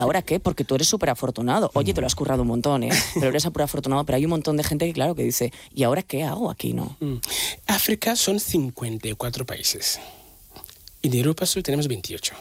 ¿ahora qué? Porque tú eres súper afortunado. Oye, te lo has currado un montón, ¿eh? Pero eres súper afortunado. Pero hay un montón de gente que, claro, que dice, ¿y ahora qué hago aquí, no? África son 54 países. Y de Europa solo tenemos 28.